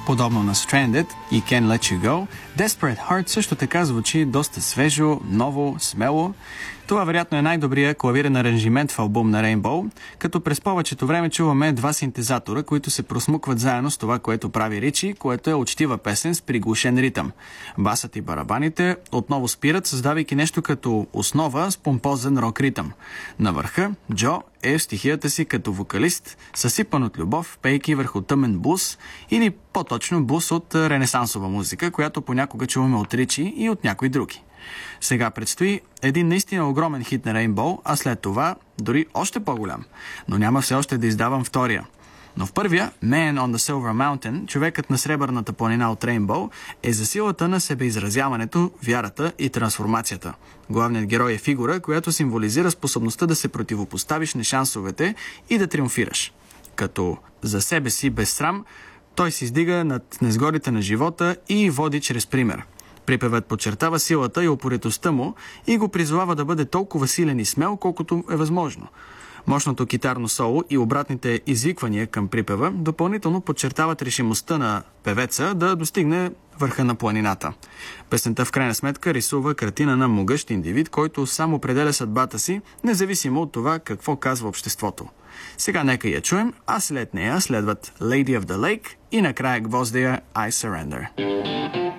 подобно на Stranded и Can't Let You Go. Desperate Heart също така звучи доста свежо, ново, смело. Това вероятно е най-добрият клавирен аранжимент в албум на Rainbow, като през повечето време чуваме два синтезатора, които се просмукват заедно с това, което прави Ричи, което е учтива песен с приглушен ритъм. Басът и барабаните отново спират, създавайки нещо като основа с помпозен рок ритъм. На върха Джо е в стихията си като вокалист, съсипан от любов, пейки върху тъмен блуз или по-точно блуз от ренесансова музика, която понякога чуваме от Ричи и от някои други. Сега предстои един наистина огромен хит на Rainbow, а след това дори още по-голям. Но няма все още да издавам втория. Но в първия, Man on the Silver Mountain, човекът на сребърната планина от Rainbow, е за силата на себеизразяването, вярата и трансформацията. Главният герой е фигура, която символизира способността да се противопоставиш на шансовете и да триумфираш. Като за себе си без срам, той се издига над незгодите на живота и води чрез пример. Припевът подчертава силата и упоритостта му и го призовава да бъде толкова силен и смел, колкото е възможно. Мощното китарно соло и обратните извиквания към припева допълнително подчертават решимостта на певеца да достигне върха на планината. Песента в крайна сметка рисува картина на могъщ индивид, който сам определя съдбата си, независимо от това какво казва обществото. Сега нека я чуем, а след нея следват Lady of the Lake и накрая гвоздея I Surrender.